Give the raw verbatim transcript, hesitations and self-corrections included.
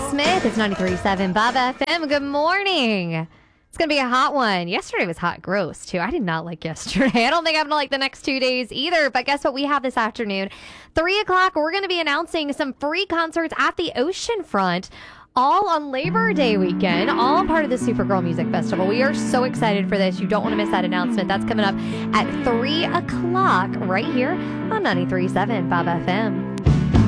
Smith. It's ninety-three point seven Bob F M. Good morning. It's going to be a hot one. Yesterday was hot gross, too. I did not like yesterday. I don't think I'm going to like the next two days either. But guess what we have this afternoon? three o'clock, we're going to be announcing some free concerts at the Oceanfront, all on Labor Day weekend, all part of the Supergirl Music Festival. We are so excited for this. You don't want to miss that announcement. That's coming up at three o'clock right here on ninety-three point seven Bob F M.